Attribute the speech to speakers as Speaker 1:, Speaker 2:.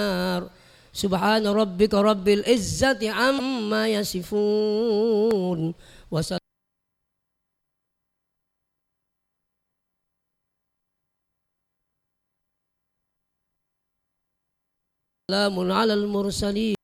Speaker 1: Subhana rabbika rabbil izzati amma yasifun. Wassalamun alal mursalin.